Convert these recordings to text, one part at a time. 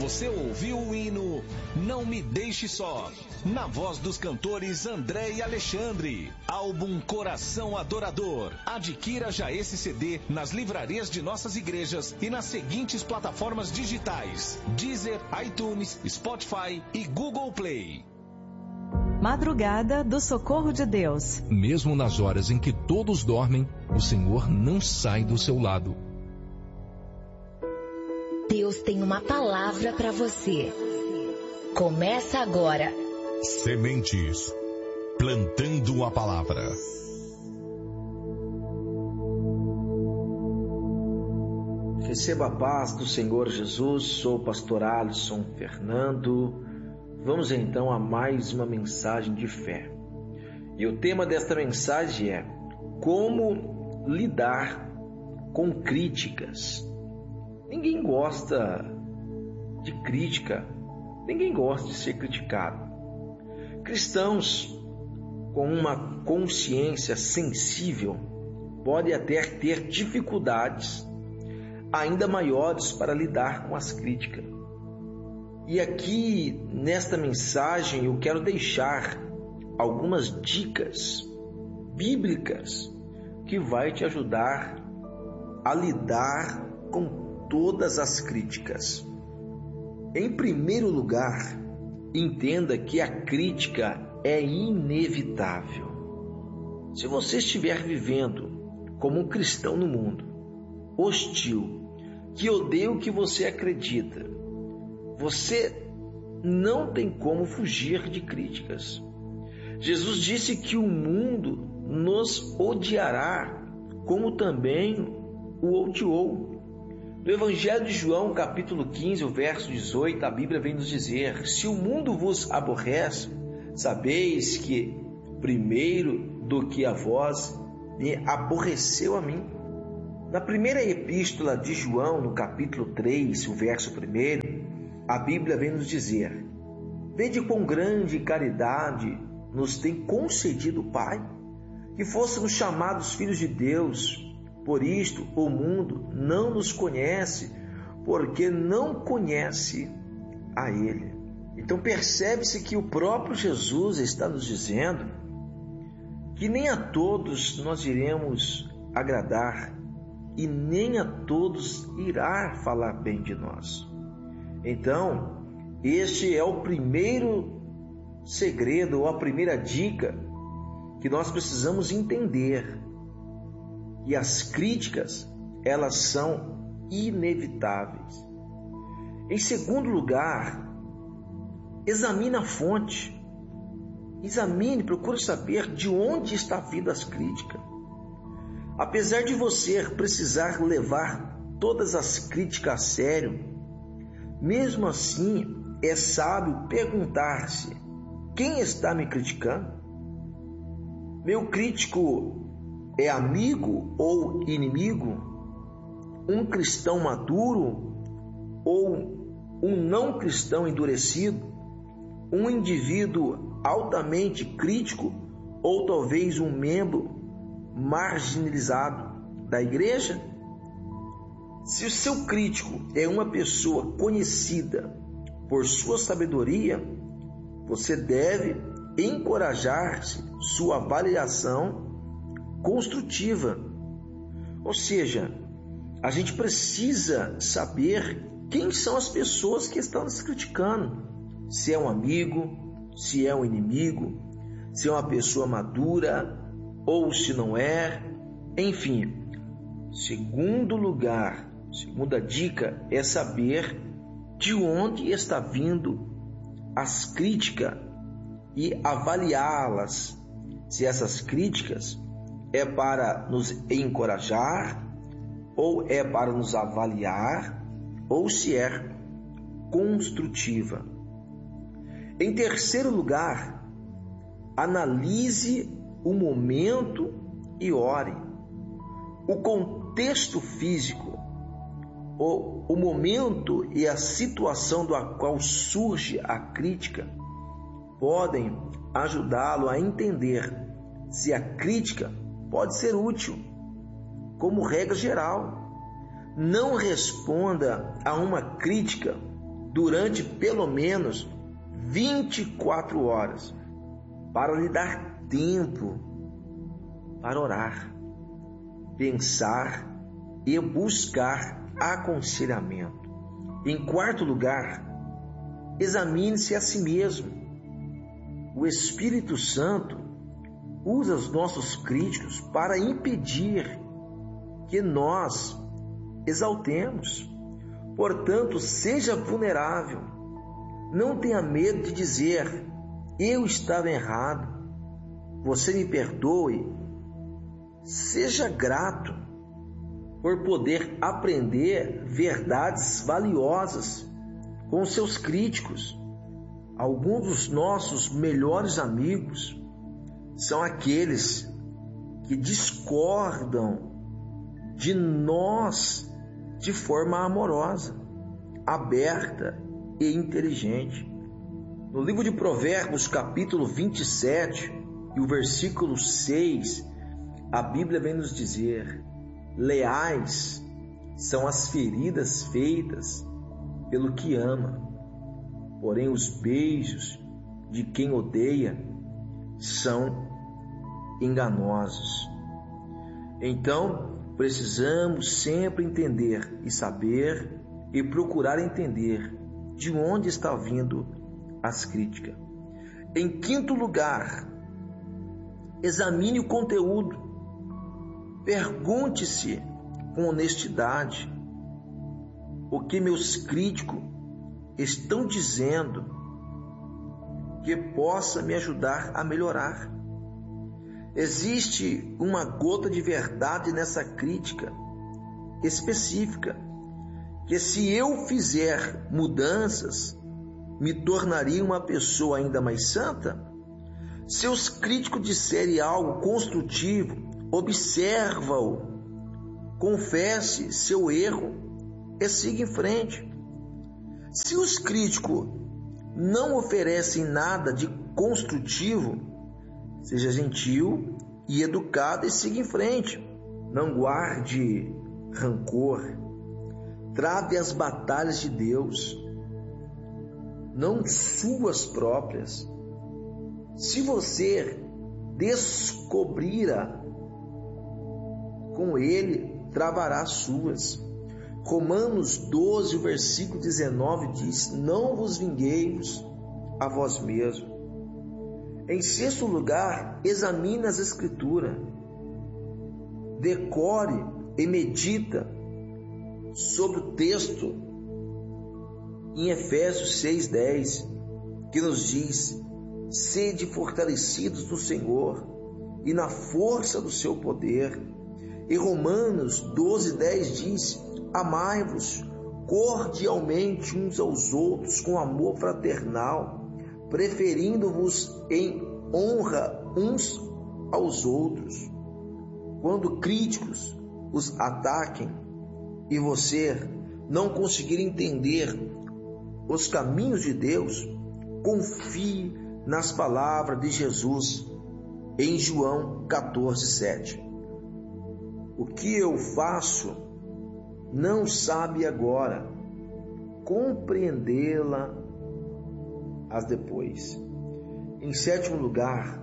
Você ouviu o hino Não Me Deixe Só, na voz dos cantores André e Alexandre. Álbum Coração Adorador. Adquira já esse CD nas livrarias de nossas igrejas e nas seguintes plataformas digitais: Deezer, iTunes, Spotify e Google Play. Madrugada do Socorro de Deus. Mesmo nas horas em que todos dormem, o Senhor não sai do seu lado. Deus tem uma palavra para você. Começa agora. Sementes. Plantando a palavra. Receba a paz do Senhor Jesus. Sou o pastor Alisson Fernando. Vamos então a mais uma mensagem de fé. E o tema desta mensagem é: como lidar com críticas. Ninguém gosta de crítica, ninguém gosta de ser criticado. Cristãos com uma consciência sensível podem até ter dificuldades ainda maiores para lidar com as críticas. E aqui, nesta mensagem, eu quero deixar algumas dicas bíblicas que vai te ajudar a lidar com todas as críticas. Em primeiro lugar, entenda que a crítica é inevitável. Se você estiver vivendo como um cristão no mundo, hostil, que odeia o que você acredita, você não tem como fugir de críticas. Jesus disse que o mundo nos odiará, como também o odiou. No Evangelho de João, capítulo 15, o verso 18, a Bíblia vem nos dizer: se o mundo vos aborrece, sabeis que primeiro do que a vós me aborreceu a mim. Na primeira epístola de João, no capítulo 3, o verso 1, a Bíblia vem nos dizer: vede quão grande caridade nos tem concedido o Pai, que fôssemos chamados filhos de Deus. Por isto o mundo não nos conhece, porque não conhece a Ele. Então percebe-se que o próprio Jesus está nos dizendo que nem a todos nós iremos agradar e nem a todos irá falar bem de nós. Então, este é o primeiro segredo ou a primeira dica que nós precisamos entender. E as críticas, elas são inevitáveis. Em segundo lugar, examine a fonte. Procure saber de onde está vindo as críticas. Apesar de você precisar levar todas as críticas a sério, mesmo assim é sábio perguntar-se: quem está me criticando? Meu crítico é amigo ou inimigo? Um cristão maduro ou um não cristão endurecido? Um indivíduo altamente crítico ou talvez um membro marginalizado da igreja? Se o seu crítico é uma pessoa conhecida por sua sabedoria, você deve encorajar-se sua avaliação construtiva. Ou seja, a gente precisa saber quem são as pessoas que estão nos criticando. Se é um amigo, se é um inimigo, se é uma pessoa madura ou se não é. Enfim, segunda dica é saber de onde está vindo as críticas e avaliá-las. Se essas críticas é para nos encorajar, ou é para nos avaliar, ou se é construtiva. Em terceiro lugar, analise o momento e ore. O contexto físico, o momento e a situação do qual surge a crítica podem ajudá-lo a entender se a crítica pode ser útil. Como regra geral, não responda a uma crítica durante pelo menos 24 horas, para lhe dar tempo para orar, pensar e buscar aconselhamento. Em quarto lugar, examine-se a si mesmo. O Espírito Santo usa os nossos críticos para impedir que nós exaltemos. Portanto, seja vulnerável. Não tenha medo de dizer: eu estava errado, você me perdoe. Seja grato por poder aprender verdades valiosas com seus críticos. Alguns dos nossos melhores amigos são aqueles que discordam de nós de forma amorosa, aberta e inteligente. No livro de Provérbios, capítulo 27, e o versículo 6, a Bíblia vem nos dizer: leais são as feridas feitas pelo que ama, porém os beijos de quem odeia são enganosos. Então, precisamos sempre entender e saber e procurar entender de onde está vindo as críticas. Em quinto lugar, examine o conteúdo. Pergunte-se com honestidade o que meus críticos estão dizendo que possa me ajudar a melhorar. Existe uma gota de verdade nessa crítica específica, que se eu fizer mudanças, me tornaria uma pessoa ainda mais santa? Se os críticos disserem algo construtivo, observa-o, confesse seu erro e siga em frente. Se os críticos não oferecem nada de construtivo, seja gentil e educado e siga em frente. Não guarde rancor. Trave as batalhas de Deus, não suas próprias. Se você descobrirá com ele, travará suas. Romanos 12, o versículo 19 diz: não vos vingueis a vós mesmos. Em sexto lugar, examine as Escrituras, decore e medita sobre o texto em Efésios 6:10, que nos diz: sede fortalecidos no Senhor e na força do seu poder. E Romanos 12:10 diz: amai-vos cordialmente uns aos outros com amor fraternal, preferindo-vos em honra uns aos outros. Quando críticos os ataquem e você não conseguir entender os caminhos de Deus, confie nas palavras de Jesus em João 14:7. O que eu faço não sabe agora, compreendê-la as depois. Em sétimo lugar,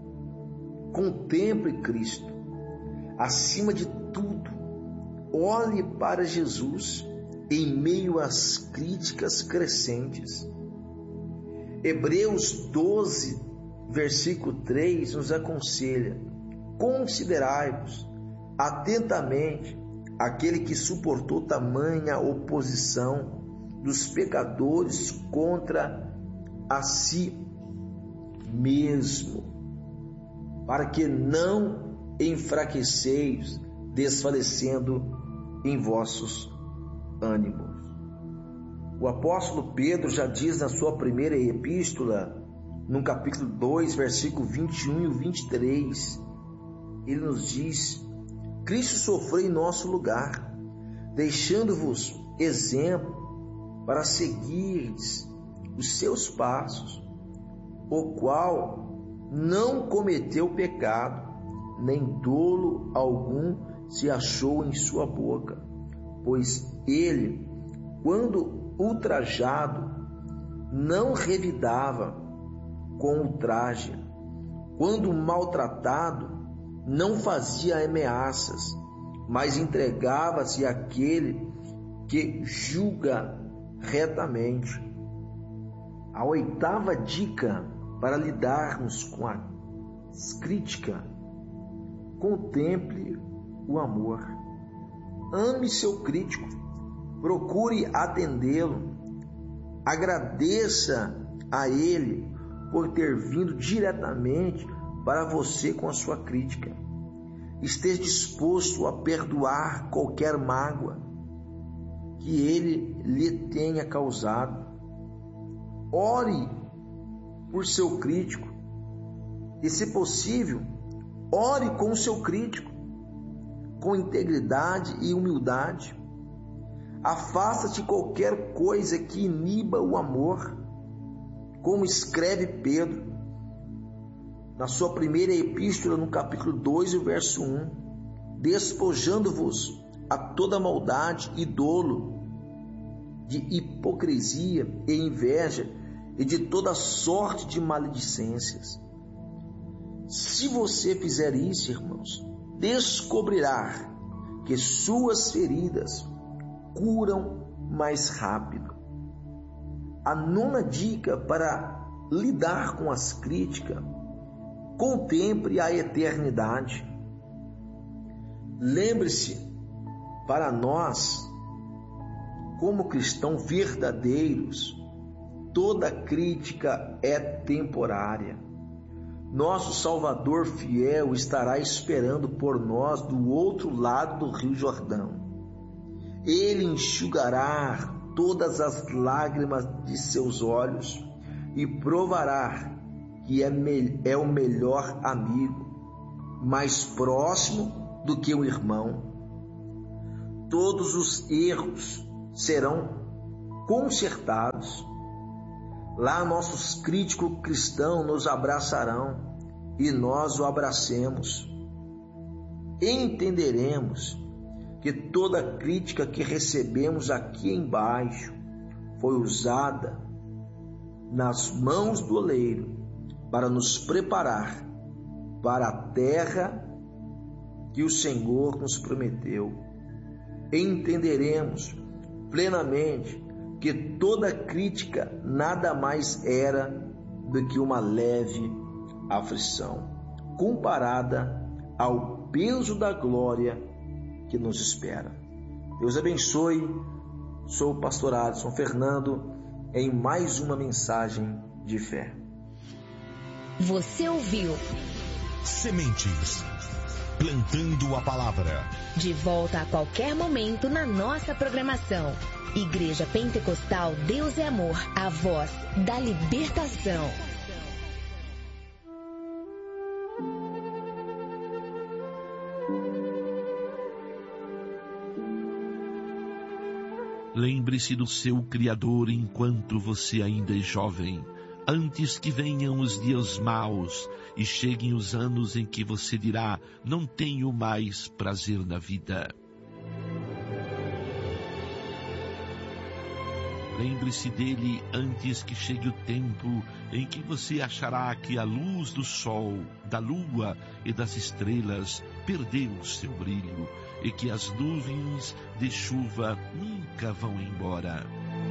contemple Cristo. Acima de tudo, olhe para Jesus em meio às críticas crescentes. Hebreus 12, versículo 3 nos aconselha: considerai-vos atentamente aquele que suportou tamanha oposição dos pecadores contra a si mesmo, para que não enfraqueceis, desfalecendo em vossos ânimos. O apóstolo Pedro já diz na sua primeira epístola, no capítulo 2, versículo 21 e 23, ele nos diz: Cristo sofreu em nosso lugar, deixando-vos exemplo para seguires os seus passos, o qual não cometeu pecado, nem dolo algum se achou em sua boca, pois ele, quando ultrajado, não revidava com ultraje. Quando maltratado, não fazia ameaças, mas entregava-se àquele que julga retamente. A 8ª dica para lidarmos com a crítica: contemple o amor. Ame seu crítico, procure atendê-lo, agradeça a ele por ter vindo diretamente para você com a sua crítica. Esteja disposto a perdoar qualquer mágoa que ele lhe tenha causado. Ore por seu crítico e, se possível, ore com o seu crítico com integridade e humildade. Afasta-te de qualquer coisa que iniba o amor, como escreve Pedro na sua primeira epístola, no capítulo 2, o verso 1, despojando-vos a toda maldade e dolo, de hipocrisia e inveja e de toda sorte de maledicências. Se você fizer isso, irmãos, descobrirá que suas feridas curam mais rápido. A 9ª dica para lidar com as críticas: contemple a eternidade. Lembre-se, para nós, como cristãos verdadeiros, toda crítica é temporária. Nosso Salvador fiel estará esperando por nós do outro lado do Rio Jordão. Ele enxugará todas as lágrimas de seus olhos e provará que é o melhor amigo, mais próximo do que o irmão. Todos os erros serão consertados. Lá nossos críticos cristãos nos abraçarão e nós o abracemos. Entenderemos que toda crítica que recebemos aqui embaixo foi usada nas mãos do oleiro para nos preparar para a terra que o Senhor nos prometeu. Entenderemos plenamente que toda crítica nada mais era do que uma leve aflição, comparada ao peso da glória que nos espera. Deus abençoe. Sou o pastor Alisson Fernando em mais uma mensagem de fé. Você ouviu Sementes, plantando a palavra. De volta a qualquer momento na nossa programação. Igreja Pentecostal Deus é Amor, a voz da libertação. Lembre-se do seu Criador enquanto você ainda é jovem, antes que venham os dias maus e cheguem os anos em que você dirá: não tenho mais prazer na vida. Lembre-se dele antes que chegue o tempo em que você achará que a luz do sol, da lua e das estrelas perdeu o seu brilho e que as nuvens de chuva nunca vão embora.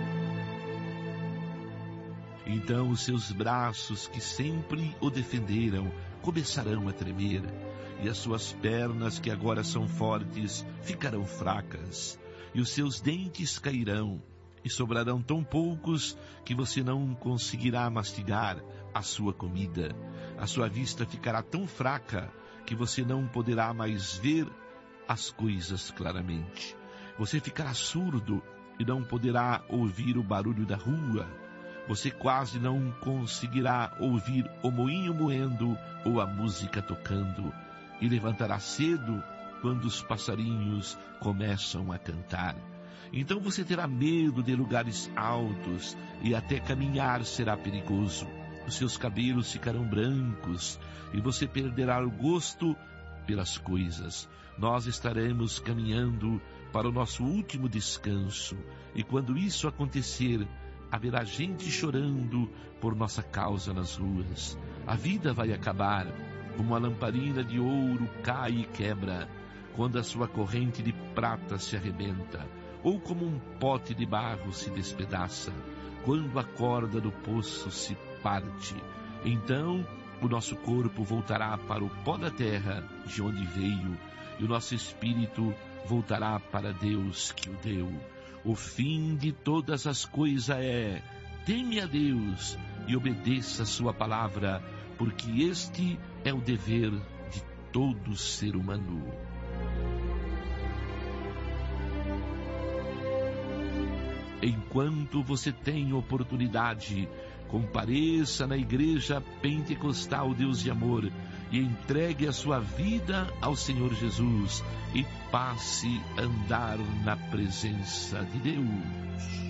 Então os seus braços que sempre o defenderam começarão a tremer e as suas pernas que agora são fortes ficarão fracas e os seus dentes cairão. E sobrarão tão poucos que você não conseguirá mastigar a sua comida. A sua vista ficará tão fraca que você não poderá mais ver as coisas claramente. Você ficará surdo e não poderá ouvir o barulho da rua. Você quase não conseguirá ouvir o moinho moendo ou a música tocando. E levantará cedo quando os passarinhos começam a cantar. Então você terá medo de lugares altos e até caminhar será perigoso. Os seus cabelos ficarão brancos e você perderá o gosto pelas coisas. Nós estaremos caminhando para o nosso último descanso. E quando isso acontecer, haverá gente chorando por nossa causa nas ruas. A vida vai acabar, como a lamparina de ouro cai e quebra, quando a sua corrente de prata se arrebenta, ou como um pote de barro se despedaça, quando a corda do poço se parte. Então o nosso corpo voltará para o pó da terra, de onde veio, e o nosso espírito voltará para Deus que o deu. O fim de todas as coisas é: teme a Deus e obedeça a sua palavra, porque este é o dever de todo ser humano. Enquanto você tem oportunidade, compareça na Igreja Pentecostal Deus de Amor e entregue a sua vida ao Senhor Jesus e passe a andar na presença de Deus.